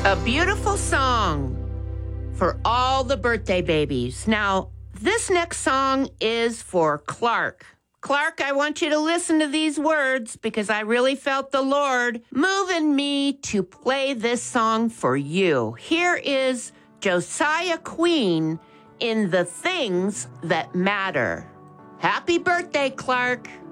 A beautiful song for all the birthday babies. Now, this next song is for Clark. Clark, I want you to listen to these words because I really felt the Lord moving me to play this song for you. Here is Josiah Queen in The Things That Matter. Happy birthday, Clark.